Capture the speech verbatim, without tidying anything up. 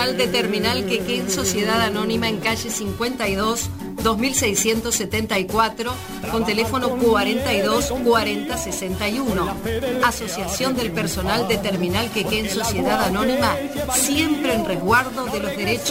personal de Terminal Quequén en Sociedad Anónima en calle cincuenta y dos, dos mil seiscientos setenta y cuatro, con teléfono cuarenta y dos cuarenta sesenta y uno. Asociación del Personal de Terminal Quequén en Sociedad Anónima, siempre en resguardo de los derechos